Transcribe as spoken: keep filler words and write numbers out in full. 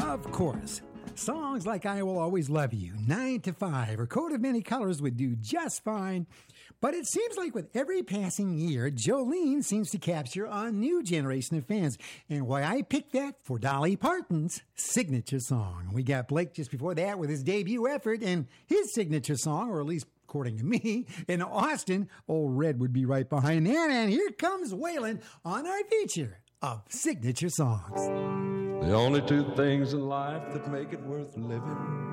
Of course, songs like I Will Always Love You, Nine to Five, or Coat of Many Colors would do just fine. But it seems like with every passing year, Jolene seems to capture a new generation of fans. And why I picked that for Dolly Parton's signature song. We got Blake just before that with his debut effort and his signature song, or at least according to me. In Austin, Old Red would be right behind that. And here comes Waylon on our feature of signature songs. The only two things in life that make it worth living